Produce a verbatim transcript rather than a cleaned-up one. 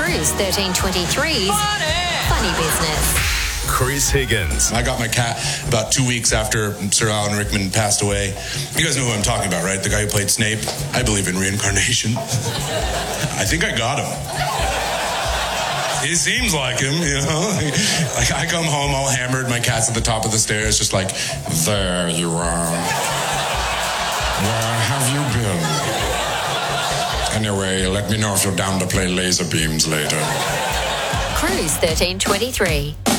Cruise thirteen twenty-three's Funny Business. Chris Higgins. I got my cat about two weeks after Sir Alan Rickman passed away. You guys know who I'm talking about, right? The guy who played Snape. I believe in reincarnation. I think I got him. He seems like him, you know? Like, I come home all hammered, my cat's at the top of the stairs, just like, there you are. Where have you been? Anyway, let me know if you're down to play laser beams later. Cruise thirteen twenty-three.